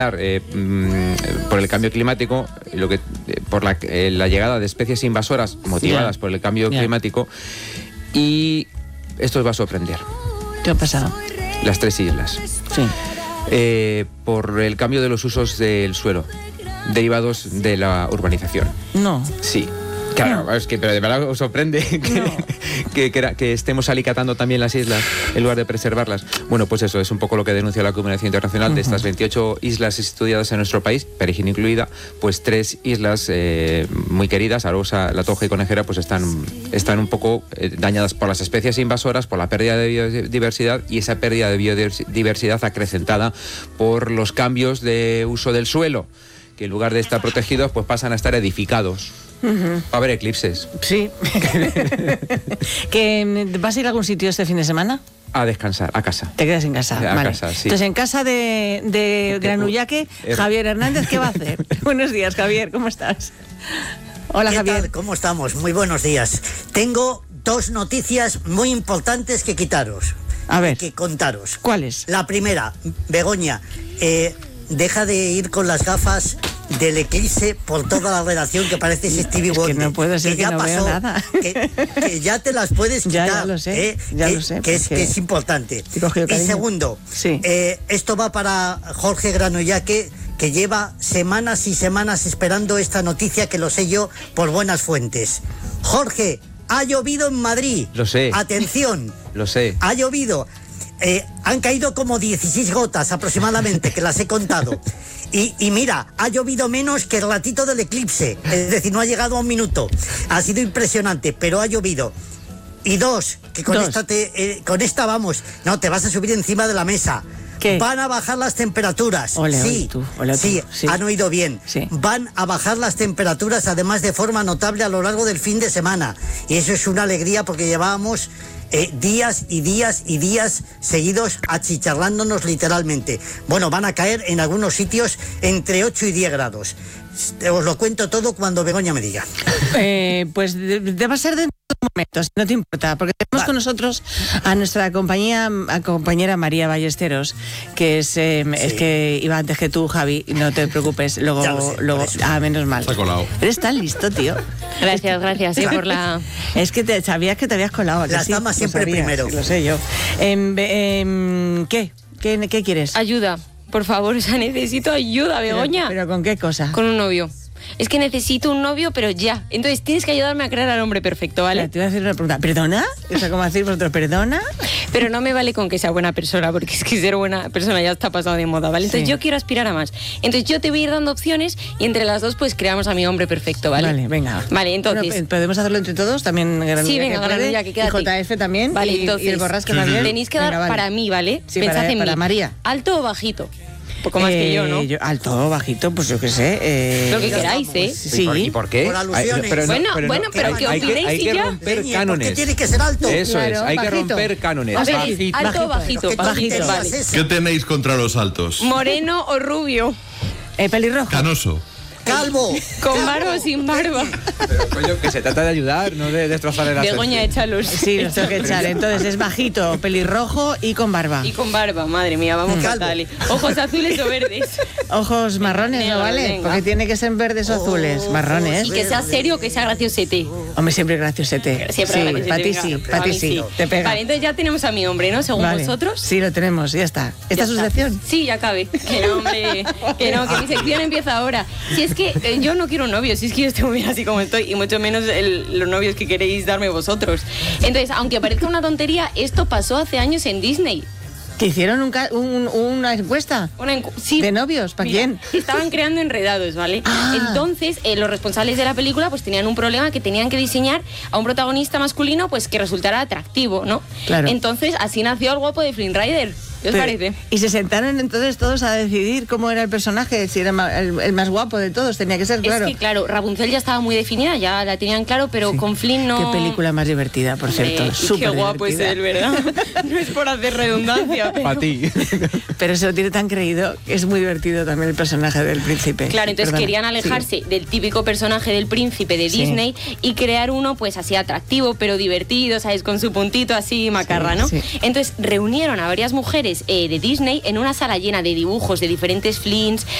por el cambio climático, por la llegada de especies invasoras motivadas por el cambio climático, y esto os va a sorprender. ¿Qué ha pasado? Las 3 islas. Sí. Por el cambio de los usos del suelo, derivados de la urbanización. No. Sí. Claro, pero de verdad os sorprende que estemos alicatando también las islas en lugar de preservarlas. Bueno, pues eso es un poco lo que denuncia la comunidad internacional. De estas 28 islas estudiadas en nuestro país, Perejín incluida, pues 3 islas muy queridas, Arosa, La Toja y Conejera, pues están un poco dañadas por las especies invasoras, por la pérdida de biodiversidad, y esa pérdida de biodiversidad acrecentada por los cambios de uso del suelo, que en lugar de estar protegidos, pues pasan a estar edificados. Va a haber eclipses. Sí. ¿Vas a ir a algún sitio este fin de semana? A descansar, a casa. Te quedas en casa. A casa, sí. Entonces, en casa de Granullaque, Javier Hernández, ¿qué va a hacer? Buenos días, Javier, ¿cómo estás? Hola, Javier. ¿Qué tal? ¿Cómo estamos? Muy buenos días. Tengo 2 noticias muy importantes que quitaros. A ver. Que contaros. ¿Cuáles? La primera, Begoña, deja de ir con las gafas del eclipse por toda la redacción, que parece Stevie Wonder. Que no puedo ser, que no veo nada. Que ya te las puedes quitar. Ya lo sé, que es importante. Y segundo, sí. Esto va para Jorge Granullaque, que lleva semanas y semanas esperando esta noticia, que lo sé yo por buenas fuentes. Jorge, ha llovido en Madrid. Lo sé. Atención. Lo sé. Ha llovido. Han caído como 16 gotas aproximadamente, que las he contado. Y mira, ha llovido menos que el ratito del eclipse. Es decir, no ha llegado a 1 minuto. Ha sido impresionante, pero ha llovido. Y 2, que con esta vamos. No, te vas a subir encima de la mesa. ¿Qué? Van a bajar las temperaturas. Sí, han oído bien. Sí. Van a bajar las temperaturas, además de forma notable, a lo largo del fin de semana. Y eso es una alegría, porque llevábamos días y días y días seguidos achicharrándonos literalmente. Bueno, van a caer en algunos sitios entre 8 y 10 grados. Os lo cuento todo cuando Begoña me diga. Pues debe ser dentro de un momento, si no te importa, porque tenemos con nosotros a nuestra compañera María Ballesteros, que es que iba antes que tú, Javi, no te preocupes, luego menos mal. Está colado. Eres tan listo, tío. Gracias por la... Es que sabías que te habías colado. Las damas siempre primero. Lo sé yo. ¿Qué quieres? Ayuda, por favor, necesito ayuda, Begoña. ¿Pero con qué cosa? Con un novio. Es que necesito un novio, pero ya. Entonces tienes que ayudarme a crear al hombre perfecto, ¿vale? Te voy a hacer una pregunta. ¿Perdona? O sea, ¿cómo decir vosotros perdona? Pero no me vale con que sea buena persona, porque es que ser buena persona ya está pasado de moda, ¿vale? Entonces yo quiero aspirar a más. Entonces yo te voy a ir dando opciones y entre las 2 pues creamos a mi hombre perfecto, ¿vale? Vale, venga. Vale, entonces... Bueno, ¿podemos hacerlo entre todos? También Granullaque. Sí, venga, Granullaque, quédate. Y JF también. Vale, entonces... Y el Borrasca también. Tenéis que dar para mí, ¿vale? Sí, pensad en para mí. María. ¿Alto o bajito? Un poco más que yo, ¿no? Alto, bajito, pues yo qué sé. Lo que queráis, ¿eh? Sí. ¿Y por qué? Por alusiones. Pero que opinéis hay y que ya. romper ¿Por cánones. qué tiene que ser alto? Eso Claro, es, hay que bajito. romper cánones. A ver, Bajito. alto o bajito. ¿Qué tonterías Vale. es esa? ¿Qué tenéis contra los altos? ¿Moreno o rubio? Pelirrojo. Canoso. Calvo. ¿Con barba o sin barba? Pero coño, que se trata de ayudar, no de destrozar el asunto. Begoña, échalos. Sí, los tengo que echar. Entonces es bajito, pelirrojo y con barba. Y con barba, madre mía, vamos Calvo. fatal. Ojos azules o verdes. Ojos marrones, Negro, ¿no vale? venga. Porque tiene que ser verdes o azules. Marrones. Y que sea serio o que sea graciosete. Hombre, siempre graciosete. Siempre Sí, graciosete, para ti venga. sí, para A ti mí sí. Te pega. Vale, entonces ya tenemos a mi hombre, ¿no? Según Vale. vosotros. Sí, lo tenemos, ya está. ¿Esta Ya es su está. sección? Sí, ya cabe. Que no, hombre. Que no, que mi sección empieza ahora. Si es que yo no quiero un novio, si es que yo estoy muy bien así como estoy, y mucho menos los novios que queréis darme vosotros. Entonces, aunque parezca una tontería, esto pasó hace años en Disney. ¿Que hicieron una encuesta? Sí. ¿De novios? ¿Para quién? Estaban creando enredados, ¿vale? Ah. Entonces, los responsables de la película pues tenían un problema, que tenían que diseñar a un protagonista masculino pues que resultara atractivo, ¿no? Claro. Entonces, así nació el guapo de Flynn Rider. ¿Qué os parece? Y se sentaron entonces todos a decidir cómo era el personaje, si era el más guapo de todos, tenía que ser, claro. Es que, claro, Rapunzel ya estaba muy definida, ya la tenían claro, pero Sí. con Flynn no... Qué película más divertida, por cierto. Y Súper qué guapo es divertida. él, ¿verdad? No es por hacer redundancia, pero... Para ti. Pero se lo tiene tan creído que es muy divertido también el personaje del príncipe. Claro, entonces Perdona. querían alejarse del típico personaje del príncipe de Disney y crear uno pues así atractivo, pero divertido, ¿sabes? Con su puntito así macarra, ¿no? Sí. Entonces reunieron a varias mujeres especiales de Disney en una sala llena de dibujos de diferentes Flints,